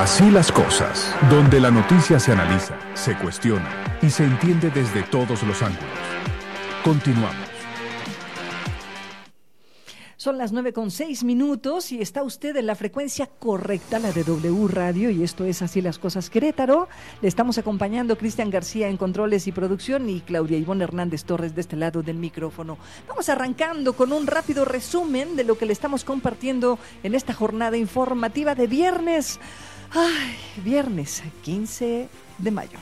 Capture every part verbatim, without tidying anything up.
Así las cosas, donde la noticia se analiza, se cuestiona y se entiende desde todos los ángulos. Continuamos. Son las nueve con seis minutos y está usted en la frecuencia correcta, la de W Radio, y esto es Así las Cosas Querétaro. Le estamos acompañando Cristian García en controles y producción y Claudia Ivonne Hernández Torres de este lado del micrófono. Vamos arrancando con un rápido resumen de lo que le estamos compartiendo en esta jornada informativa de viernes. Ay, viernes quince de mayo.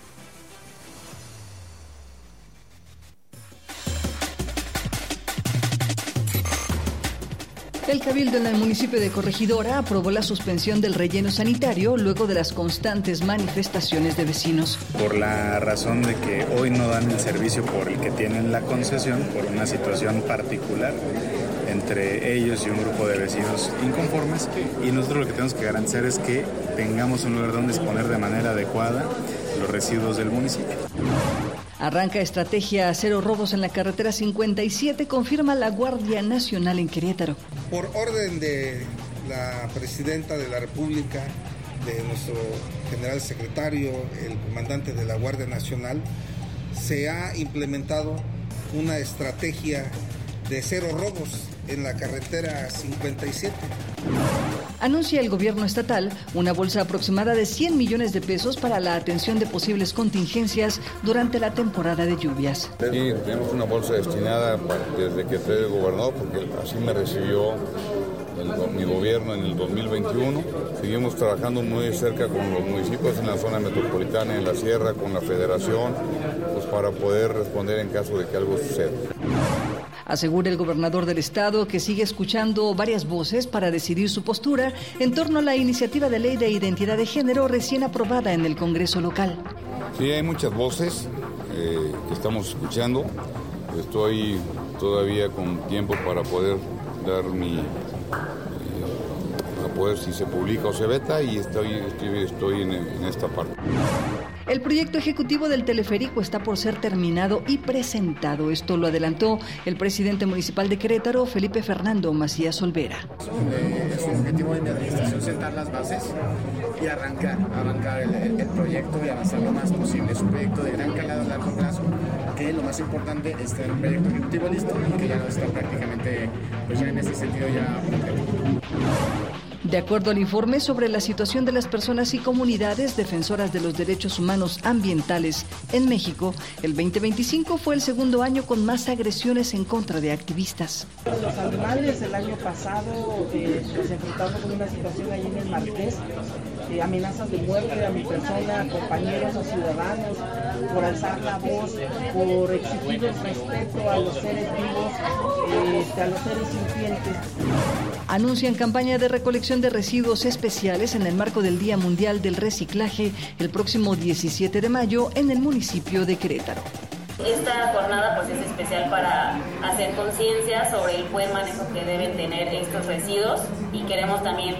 El Cabildo en el municipio de Corregidora aprobó la suspensión del relleno sanitario luego de las constantes manifestaciones de vecinos. Por la razón de que hoy no dan el servicio por el que tienen la concesión, por una situación particular entre ellos y un grupo de vecinos inconformes, y nosotros lo que tenemos que garantizar es que tengamos un lugar donde exponer de manera adecuada los residuos del municipio. Arranca estrategia cero robos en la carretera cincuenta y siete, confirma la Guardia Nacional en Querétaro. Por orden de la Presidenta de la República, de nuestro general secretario, el comandante de la Guardia Nacional, se ha implementado una estrategia de cero robos en la carretera cincuenta y siete. Anuncia el gobierno estatal una bolsa aproximada de cien millones de pesos para la atención de posibles contingencias durante la temporada de lluvias. Sí, tenemos una bolsa destinada para, desde que fue gobernador, porque así me recibió el, mi gobierno en el dos mil veintiuno. Seguimos trabajando muy cerca con los municipios en la zona metropolitana, en la sierra, con la federación, pues para poder responder en caso de que algo suceda. Asegura el gobernador del estado que sigue escuchando varias voces para decidir su postura en torno a la iniciativa de ley de identidad de género recién aprobada en el Congreso local. Sí, hay muchas voces eh, que estamos escuchando. Estoy todavía con tiempo para poder dar mi... Eh, a poder si se publica o se veta, y estoy, estoy, estoy en, en esta parte. El proyecto ejecutivo del teleférico está por ser terminado y presentado. Esto lo adelantó el presidente municipal de Querétaro, Felipe Fernando Macías Olvera. Eh, es un objetivo de mi administración sentar las bases y arrancar, arrancar el, el, el proyecto y avanzar lo más posible. Es un proyecto de gran calado a largo plazo, que lo más importante es tener un proyecto ejecutivo listo y que ya no está prácticamente, pues ya en ese sentido ya completo. De acuerdo al informe sobre la situación de las personas y comunidades defensoras de los derechos humanos ambientales en México, el veinte veinticinco fue el segundo año con más agresiones en contra de activistas. Los animales el año pasado eh, nos enfrentamos con una situación ahí en el Marqués, eh, amenazas de muerte a mi persona, a compañeros, a ciudadanos, por alzar la voz, por exigir el respeto a los seres vivos, eh, a los seres sintientes. Anuncian campaña de recolección de residuos especiales en el marco del Día Mundial del Reciclaje el próximo diecisiete de mayo en el municipio de Querétaro. Esta jornada pues es especial para hacer conciencia sobre el buen manejo que deben tener estos residuos, y queremos también